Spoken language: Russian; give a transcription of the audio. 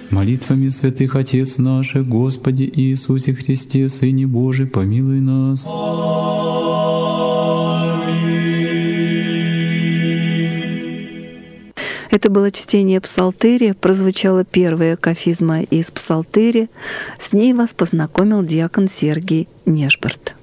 Молитвами святых Отец наших, Господи Иисусе Христе, Сыне Божий, помилуй нас. Это было чтение Псалтыря, прозвучала первая кафизма из Псалтыря. С ней вас познакомил диакон Сергий Нешборт.